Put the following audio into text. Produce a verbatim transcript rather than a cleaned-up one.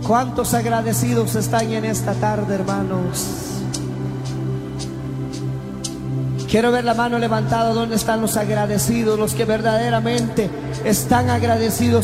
¿Cuántos agradecidos están en esta tarde, hermanos? Quiero ver la mano levantada. ¿Dónde están los agradecidos? Los que verdaderamente están agradecidos